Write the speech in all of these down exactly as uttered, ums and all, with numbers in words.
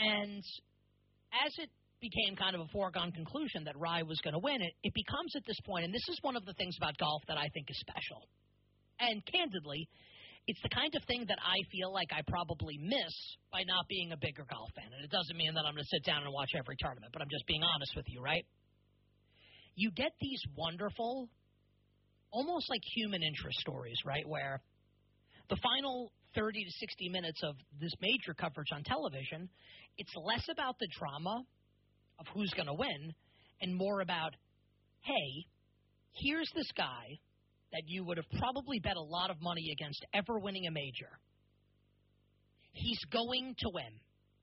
And as it became kind of a foregone conclusion that Rai was going to win, it, it becomes at this point, and this is one of the things about golf that I think is special. And candidly, it's the kind of thing that I feel like I probably miss by not being a bigger golf fan. And it doesn't mean that I'm going to sit down and watch every tournament, but I'm just being honest with you, right? You get these wonderful, almost like human interest stories, right, where the final thirty to sixty minutes of this major coverage on television, it's less about the drama of who's going to win and more about, hey, here's this guy that you would have probably bet a lot of money against ever winning a major. He's going to win.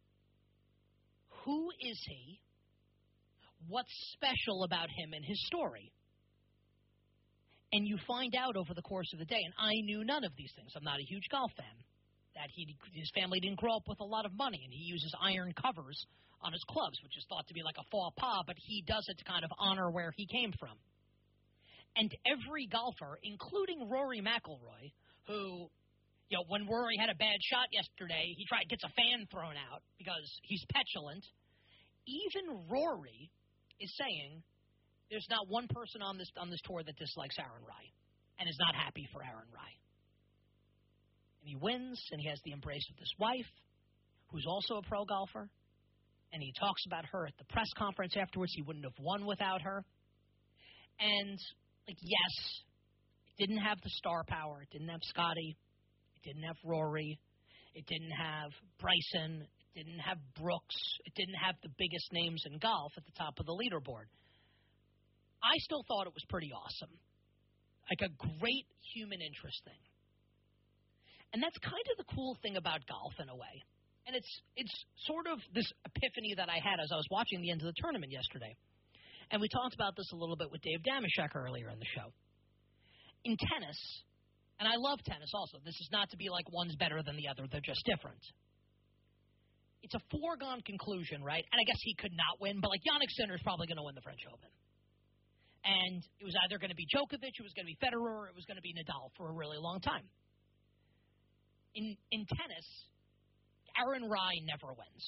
Who is he? What's special about him and his story? And you find out over the course of the day, and I knew none of these things. I'm not a huge golf fan. That he, his family didn't grow up with a lot of money, and he uses iron covers on his clubs, which is thought to be like a faux pas, but he does it to kind of honor where he came from. And every golfer, including Rory McIlroy, who, you know, when Rory had a bad shot yesterday, he tried gets a fan thrown out because he's petulant. Even Rory is saying there's not one person on this on this tour that dislikes Aaron Rai and is not happy for Aaron Rai. And he wins, and he has the embrace of this wife, who's also a pro golfer, and he talks about her at the press conference afterwards. He wouldn't have won without her. And, like, yes, it didn't have the star power. It didn't have Scotty. It didn't have Rory. It didn't have Bryson. It didn't have Brooks. It didn't have the biggest names in golf at the top of the leaderboard. I still thought it was pretty awesome. Like a great human interest thing. And that's kind of the cool thing about golf in a way. And it's it's sort of this epiphany that I had as I was watching the end of the tournament yesterday. And we talked about this a little bit with Dave Damashek earlier in the show. In tennis, and I love tennis also. This is not to be like one's better than the other. They're just different. It's a foregone conclusion, right? And I guess he could not win, but like Jannik Sinner is probably going to win the French Open. And it was either going to be Djokovic, it was going to be Federer, or it was going to be Nadal for a really long time. In in tennis, Aaron Rai never wins.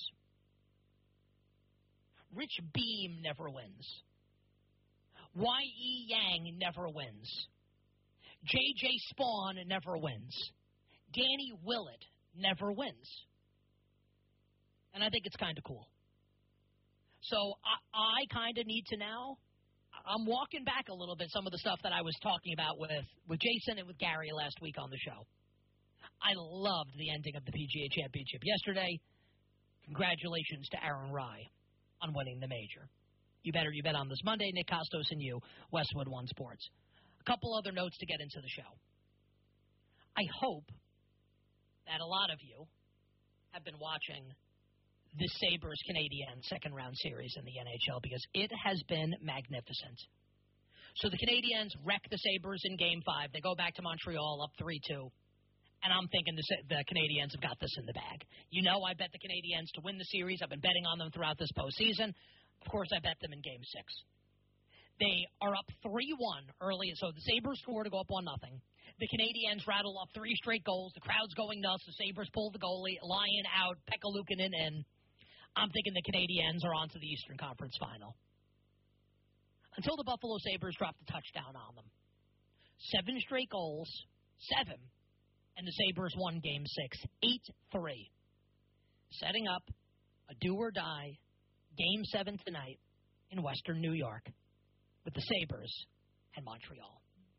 Rich Beem never wins. Y E. Yang never wins. J J. Spawn never wins. Danny Willett never wins. And I think it's kind of cool. So I, I kind of need to now, I'm walking back a little bit some of the stuff that I was talking about with, with Jason and with Gary last week on the show. I loved the ending of the P G A Championship yesterday. Congratulations to Aaron Rai on winning the major. You better you bet on this Monday. Nick Costos and you, Westwood One Sports. A couple other notes to get into the show. I hope that a lot of you have been watching the Sabres-Canadiens second-round series in the N H L because it has been magnificent. So the Canadiens wreck the Sabres in Game five. They go back to Montreal up three two. And I'm thinking the, the Canadiens have got this in the bag. You know I bet the Canadiens to win the series. I've been betting on them throughout this postseason. Of course, I bet them in Game six. They are up three one early, so the Sabres score to go up one nothing. The Canadiens rattle off three straight goals. The crowd's going nuts. The Sabres pull the goalie. Lyon out. Pekka Luukkonen in. I'm thinking the Canadiens are on to the Eastern Conference Final. Until the Buffalo Sabres dropped a touchdown on them. Seven straight goals. Seven. And the Sabres won Game six, eight three. Setting up a do-or-die Game seven tonight in Western New York with the Sabres and Montreal.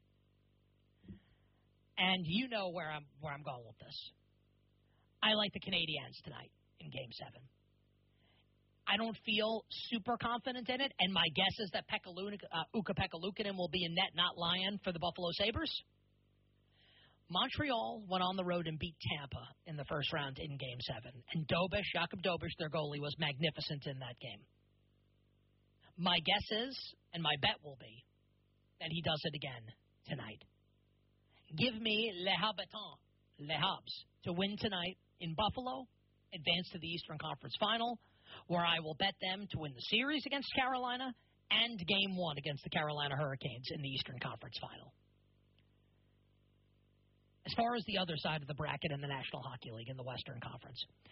And you know where I'm where I'm going with this. I like the Canadiens tonight in Game seven. I don't feel super confident in it, and my guess is that Pekka Luuk- uh, Ukko-Pekka Luukkonen will be in net, not Lyon, for the Buffalo Sabres. Montreal went on the road and beat Tampa in the first round in Game seven. And Dobish, Jakob Dobish, their goalie, was magnificent in that game. My guess is, and my bet will be, that he does it again tonight. Give me Les Habitants, Les Habs, to win tonight in Buffalo, advance to the Eastern Conference Final, where I will bet them to win the series against Carolina and Game one against the Carolina Hurricanes in the Eastern Conference Final. As far as the other side of the bracket in the National Hockey League in the Western Conference,